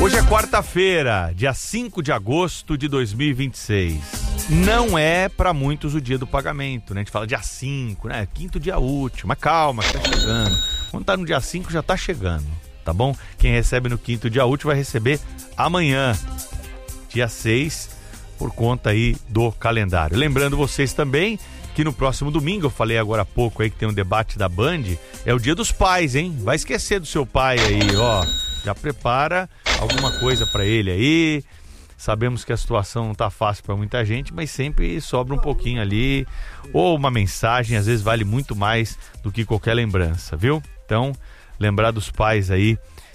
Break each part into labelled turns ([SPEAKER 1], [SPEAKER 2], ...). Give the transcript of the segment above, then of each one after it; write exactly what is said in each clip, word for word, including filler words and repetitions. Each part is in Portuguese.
[SPEAKER 1] Hoje é quarta-feira, dia cinco de agosto de dois mil e vinte e seis. Não é para muitos o dia do pagamento, né? A gente fala dia cinco, né? Quinto dia útil, mas calma, que tá chegando. Quando tá no dia cinco já tá chegando, tá bom? Quem recebe no quinto dia útil vai receber amanhã, dia seis, por conta aí do calendário. Lembrando vocês também que no próximo domingo, eu falei agora há pouco aí que tem um debate da Band, é o dia dos pais, hein? Vai esquecer do seu pai aí, ó. Já prepara alguma coisa pra ele aí. Sabemos que a situação não tá fácil pra muita gente, mas sempre sobra um pouquinho ali. Ou uma mensagem, às vezes vale muito mais do que qualquer lembrança, viu? Então, lembrar dos pais aí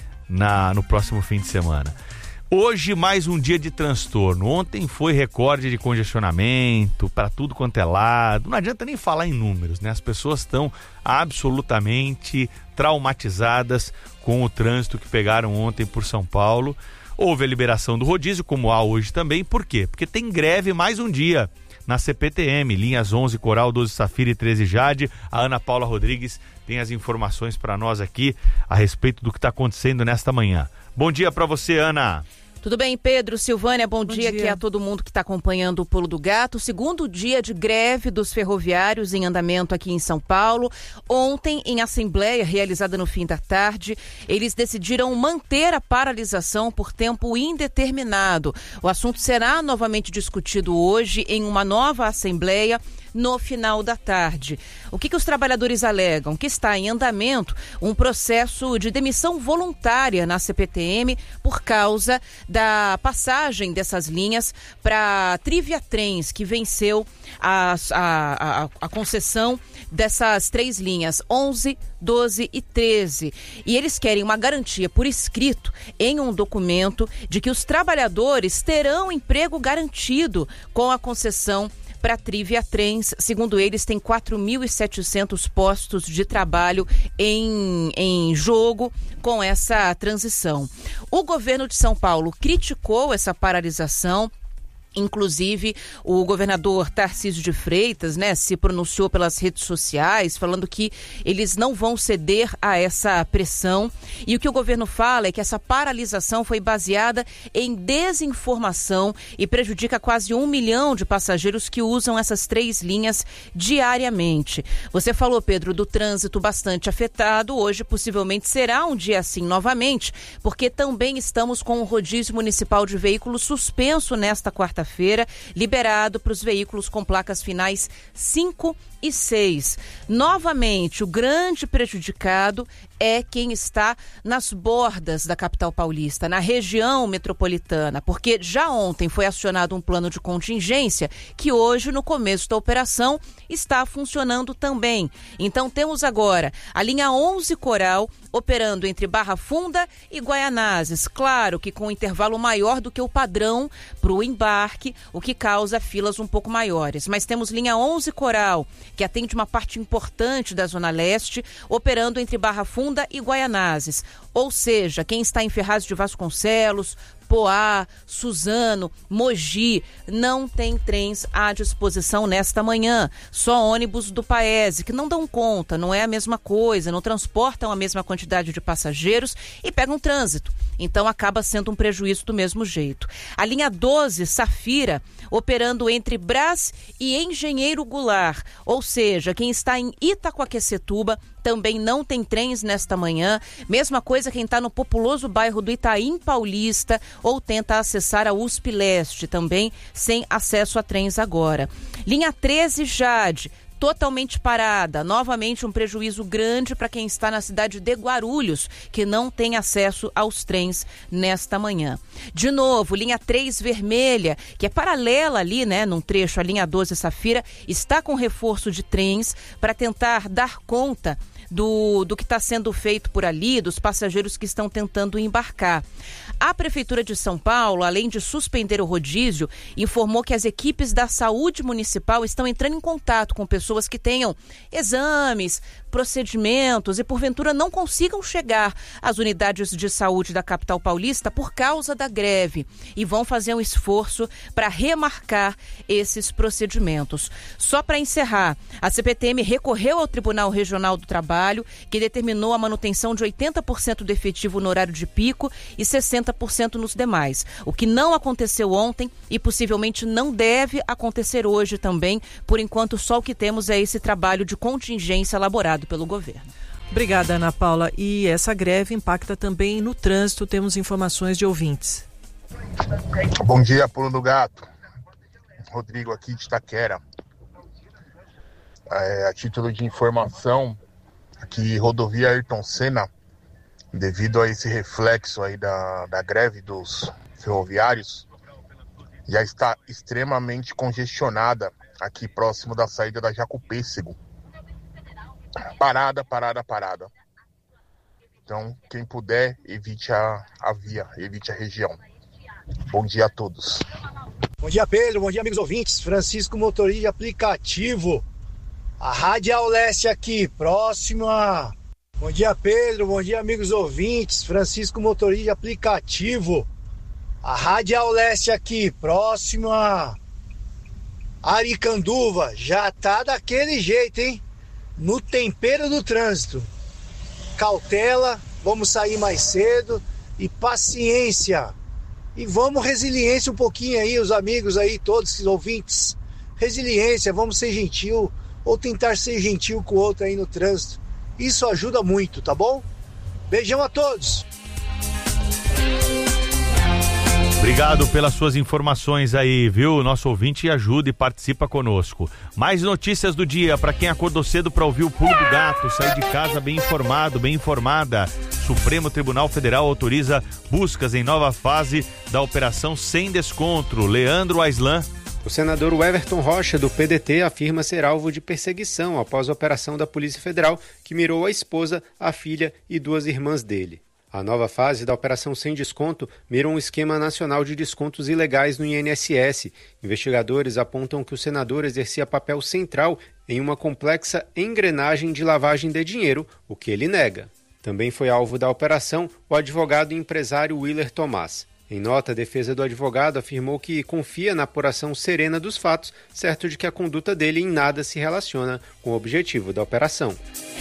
[SPEAKER 1] na, no próximo fim de semana. Hoje, mais um dia de transtorno. Ontem foi recorde de congestionamento para tudo quanto é lado. Não adianta nem falar em números, né? As pessoas estão absolutamente traumatizadas com o trânsito que pegaram ontem por São Paulo. Houve a liberação do rodízio, como há hoje também. Por quê? Porque tem greve mais um dia na C P T M, linhas onze Coral, doze Safira e treze Jade. A Ana Paula Rodrigues tem as informações para nós aqui a respeito do que está acontecendo nesta manhã. Bom dia para você, Ana.
[SPEAKER 2] Tudo bem, Pedro, Silvânia, bom, bom dia, dia aqui a todo mundo que está acompanhando o Pulo do Gato. Segundo dia de greve dos ferroviários em andamento aqui em São Paulo. Ontem, em assembleia realizada no fim da tarde, eles decidiram manter a paralisação por tempo indeterminado. O assunto será novamente discutido hoje em uma nova assembleia no final da tarde. O que, que os trabalhadores alegam? Que está em andamento um processo de demissão voluntária na C P T M por causa da passagem dessas linhas para Triviatrens, que venceu a, a, a, a concessão dessas três linhas, onze, doze e treze. E eles querem uma garantia por escrito em um documento de que os trabalhadores terão emprego garantido com a concessão para Triviatrens. Segundo eles, tem quatro mil e setecentos postos de trabalho em, em jogo com essa transição. O governo de São Paulo criticou essa paralisação. Inclusive, o governador Tarcísio de Freitas, né, se pronunciou pelas redes sociais, falando que eles não vão ceder a essa pressão. E o que o governo fala é que essa paralisação foi baseada em desinformação e prejudica quase um milhão de passageiros que usam essas três linhas diariamente. Você falou, Pedro, do trânsito bastante afetado. Hoje, possivelmente, será um dia assim novamente, porque também estamos com o rodízio municipal de veículos suspenso nesta quarta-feira. feira liberado para os veículos com placas finais cinco e seis. Novamente, o grande prejudicado é quem está nas bordas da capital paulista, na região metropolitana, porque já ontem foi acionado um plano de contingência que hoje, no começo da operação, está funcionando também. Então temos agora a linha onze Coral operando entre Barra Funda e Guaianazes, claro que com um intervalo maior do que o padrão para o embarque, o que causa filas um pouco maiores. Mas temos linha onze Coral, que atende uma parte importante da Zona Leste, operando entre Barra Funda e Guaianazes. Ou seja, quem está em Ferraz de Vasconcelos, Poá, Suzano, Mogi, não tem trens à disposição nesta manhã. Só ônibus do Paese, que não dão conta, não é a mesma coisa, não transportam a mesma quantidade de passageiros e pegam trânsito. Então acaba sendo um prejuízo do mesmo jeito. A linha doze, Safira, operando entre Brás e Engenheiro Goulart. Ou seja, quem está em Itacoaquecetuba também não tem trens nesta manhã. Mesma coisa quem está no populoso bairro do Itaim Paulista ou tenta acessar a U S P Leste, também sem acesso a trens agora. Linha treze Jade, totalmente parada. Novamente um prejuízo grande para quem está na cidade de Guarulhos, que não tem acesso aos trens nesta manhã. De novo, linha três Vermelha, que é paralela ali, né, num trecho, a linha doze Safira, está com reforço de trens para tentar dar conta do, do que está sendo feito por ali, dos passageiros que estão tentando embarcar. A Prefeitura de São Paulo, além de suspender o rodízio, informou que as equipes da saúde municipal estão entrando em contato com pessoas que tenham exames, procedimentos e, porventura, não consigam chegar às unidades de saúde da capital paulista por causa da greve e vão fazer um esforço para remarcar esses procedimentos. Só para encerrar, a C P T M recorreu ao Tribunal Regional do Trabalho, que determinou a manutenção de oitenta por cento do efetivo no horário de pico e sessenta por cento nos demais, o que não aconteceu ontem e possivelmente não deve acontecer hoje também. Por enquanto, só o que temos é esse trabalho de contingência elaborado pelo governo.
[SPEAKER 3] Obrigada, Ana Paula. E essa greve impacta também no trânsito, temos informações de ouvintes.
[SPEAKER 4] Bom dia, Pulo do Gato. Rodrigo aqui de Itaquera. É, a título de informação, aqui rodovia Ayrton Senna, devido a esse reflexo aí da, da greve dos ferroviários, já está extremamente congestionada aqui próximo da saída da Jacopêssego. Parada, parada, parada. Então, quem puder, evite a, a via, evite a região. Bom dia a todos.
[SPEAKER 5] Bom dia, Pedro. Bom dia, amigos ouvintes. Francisco, motorista de aplicativo. A Radial Leste aqui, próxima. Bom dia, Pedro. Bom dia, amigos ouvintes. Francisco, motorista de aplicativo. A Radial Leste aqui, próxima. Aricanduva. Já tá daquele jeito, hein? No tempero do trânsito. Cautela, vamos sair mais cedo e paciência. E vamos resiliência um pouquinho aí, os amigos aí, todos os ouvintes. Resiliência, vamos ser gentil ou tentar ser gentil com o outro aí no trânsito. Isso ajuda muito, tá bom? Beijão a todos.
[SPEAKER 1] Obrigado pelas suas informações aí, viu? Nosso ouvinte ajuda e participa conosco. Mais notícias do dia para quem acordou cedo para ouvir o Pulo do Gato, sair de casa bem informado, bem informada. Supremo Tribunal Federal autoriza buscas em nova fase da operação sem desconto. Leandro Aislan.
[SPEAKER 6] O senador Everton Rocha, do P D T, afirma ser alvo de perseguição após a operação da Polícia Federal que mirou a esposa, a filha e duas irmãs dele. A nova fase da Operação Sem Desconto mira um esquema nacional de descontos ilegais no I N S S. Investigadores apontam que o senador exercia papel central em uma complexa engrenagem de lavagem de dinheiro, o que ele nega. Também foi alvo da operação o advogado e empresário Willer Tomás. Em nota, a defesa do advogado afirmou que confia na apuração serena dos fatos, certo de que a conduta dele em nada se relaciona com o objetivo da operação.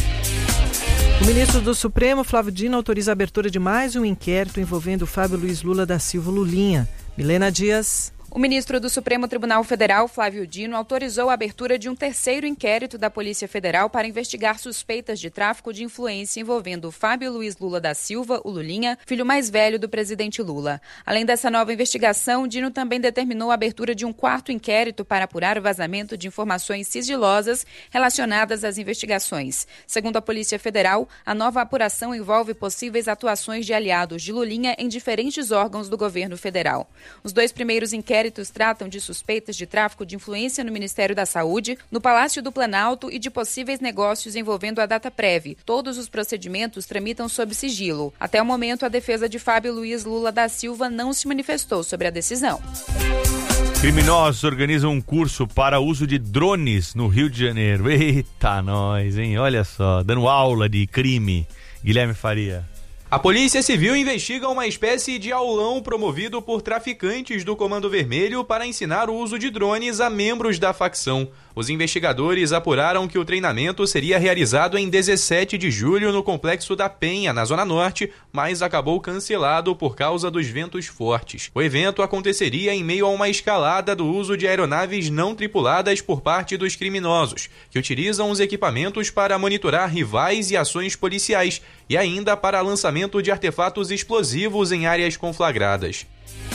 [SPEAKER 3] O ministro do Supremo, Flávio Dino, autoriza a abertura de mais um inquérito envolvendo Fábio Luiz Lula da Silva Lulinha. Milena Dias.
[SPEAKER 7] O ministro do Supremo Tribunal Federal, Flávio Dino, autorizou a abertura de um terceiro inquérito da Polícia Federal para investigar suspeitas de tráfico de influência envolvendo Fábio Luiz Lula da Silva, o Lulinha, filho mais velho do presidente Lula. Além dessa nova investigação, Dino também determinou a abertura de um quarto inquérito para apurar o vazamento de informações sigilosas relacionadas às investigações. Segundo a Polícia Federal, a nova apuração envolve possíveis atuações de aliados de Lulinha em diferentes órgãos do governo federal. Os dois primeiros inquéritos tratam de suspeitas de tráfico de influência no Ministério da Saúde, no Palácio do Planalto e de possíveis negócios envolvendo a Dataprev. Todos os procedimentos tramitam sob sigilo. Até o momento, a defesa de Fábio Luiz Lula da Silva não se manifestou sobre a decisão.
[SPEAKER 1] Criminosos organizam um curso para uso de drones no Rio de Janeiro. Eita, nós, hein? Olha só, dando aula de crime. Guilherme Faria.
[SPEAKER 8] A Polícia Civil investiga uma espécie de aulão promovido por traficantes do Comando Vermelho para ensinar o uso de drones a membros da facção. Os investigadores apuraram que o treinamento seria realizado em dezessete de julho no Complexo da Penha, na Zona Norte, mas acabou cancelado por causa dos ventos fortes. O evento aconteceria em meio a uma escalada do uso de aeronaves não tripuladas por parte dos criminosos, que utilizam os equipamentos para monitorar rivais e ações policiais, e ainda para lançamento de artefatos explosivos em áreas conflagradas.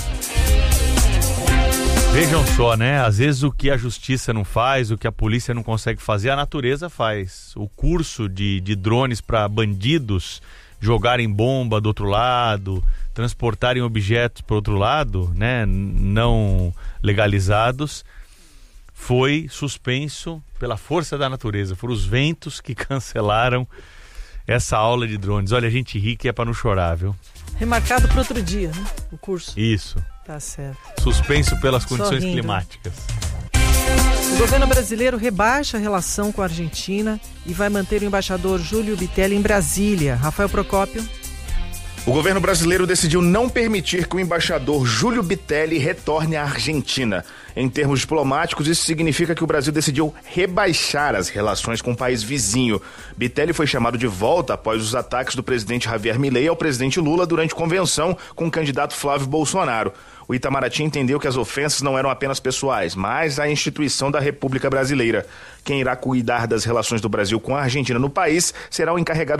[SPEAKER 1] Vejam só, né? Às vezes o que a justiça não faz, o que a polícia não consegue fazer, a natureza faz. O curso de, de drones para bandidos jogarem bomba do outro lado, transportarem objetos para o outro lado, né? Não legalizados, foi suspenso pela força da natureza. Foram os ventos que cancelaram essa aula de drones. Olha, a gente ri que é para não chorar, viu?
[SPEAKER 3] Remarcado para outro dia, né? O curso.
[SPEAKER 1] Isso.
[SPEAKER 3] Tá certo.
[SPEAKER 1] Suspenso pelas condições climáticas.
[SPEAKER 3] O governo brasileiro rebaixa a relação com a Argentina e vai manter o embaixador Júlio Bitelli em Brasília. Rafael Procópio.
[SPEAKER 9] O governo brasileiro decidiu não permitir que o embaixador Júlio Bitelli retorne à Argentina. Em termos diplomáticos, isso significa que o Brasil decidiu rebaixar as relações com o país vizinho. Bitelli foi chamado de volta após os ataques do presidente Javier Milei ao presidente Lula durante convenção com o candidato Flávio Bolsonaro. O Itamaraty entendeu que as ofensas não eram apenas pessoais, mas a instituição da República Brasileira. Quem irá cuidar das relações do Brasil com a Argentina no país será o encarregado